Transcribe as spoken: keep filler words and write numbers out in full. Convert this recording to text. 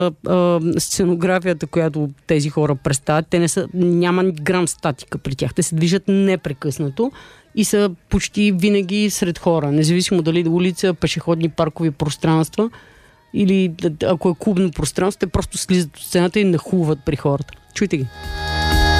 а, сценографията, която тези хора представят. Те не са, няма грам статика при тях. Те се движат непрекъснато и са почти винаги сред хора. Независимо дали улица, пешеходни паркови пространства или ако е клубно пространство, те просто слизат от сцената и нахлуват при хората. Чуйте ги.